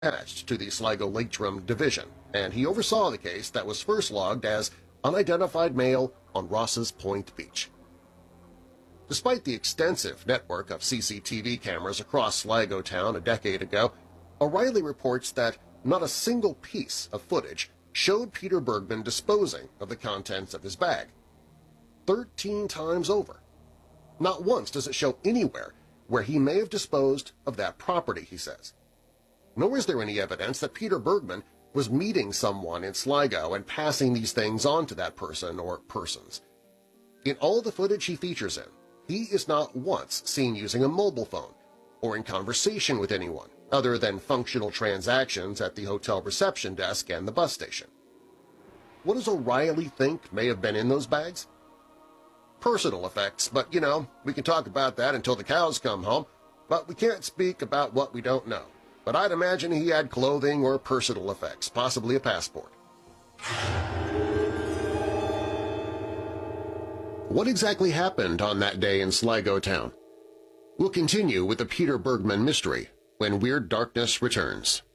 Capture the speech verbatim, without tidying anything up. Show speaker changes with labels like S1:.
S1: attached to the Sligo Leitrim Division, and he oversaw the case that was first logged as unidentified male on Ross's Point Beach. Despite the extensive network of C C T V cameras across Sligo town a decade ago, O'Reilly reports that not a single piece of footage showed Peter Bergman disposing of the contents of his bag. Thirteen times over. Not once does it show anywhere where he may have disposed of that property, he says. Nor is there any evidence that Peter Bergman was meeting someone in Sligo and passing these things on to that person or persons. In all the footage he features in, he is not once seen using a mobile phone or in conversation with anyone other than functional transactions at the hotel reception desk and the bus station. What does O'Reilly think may have been in those bags? Personal effects, but, you know, we can talk about that until the cows come home, but we can't speak about what we don't know. But I'd imagine he had clothing or personal effects, possibly a passport. What exactly happened on that day in Sligo town? We'll continue with the Peter Bergman mystery when Weird Darkness returns.